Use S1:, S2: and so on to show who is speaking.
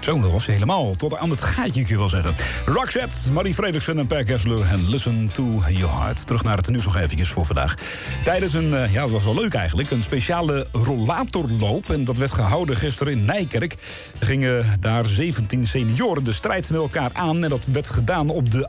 S1: Zo, dat was helemaal tot aan het gaatje, kun je wel zeggen. Roxette, Marie Fredriksen en Per Gessler en Listen to Your Heart. Terug naar het nieuws nog eventjes voor vandaag. Tijdens een, dat was wel leuk eigenlijk, een speciale rollatorloop. En dat werd gehouden gisteren in Nijkerk. Gingen daar 17 senioren de strijd met elkaar aan. En dat werd gedaan op de